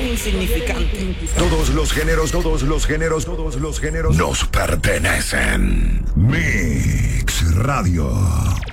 insignificante. Todos los géneros nos pertenecen. Mix Radio.